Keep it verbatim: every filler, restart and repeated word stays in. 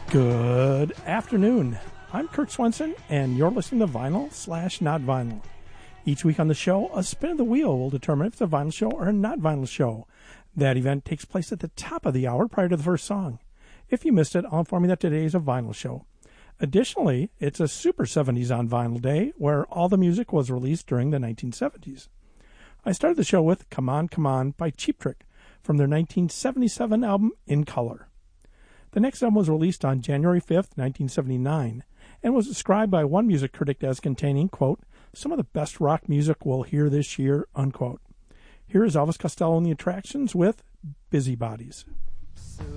Good afternoon. I'm Kurt Swenson, and you're listening to Vinyl slash Not Vinyl. Each week on the show, a spin of the wheel will determine if it's a vinyl show or a not vinyl show. That event takes place at the top of the hour prior to the first song. If you missed it, I'll inform you that today is a vinyl show. Additionally, it's a Super seventies on Vinyl Day, where all the music was released during the nineteen seventies. I started the show with Come On, Come On by Cheap Trick from their nineteen seventy-seven album In Color. The next album was released on January fifth, nineteen seventy-nine, and was described by one music critic as containing, quote, some of the best rock music we'll hear this year, unquote. Here is Elvis Costello and the Attractions with Busybodies.